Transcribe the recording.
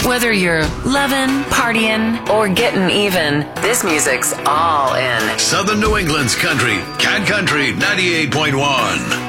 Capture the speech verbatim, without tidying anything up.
Whether you're loving, partying, or getting even, this music's all in. Southern New England's country, Cat Country ninety-eight point one.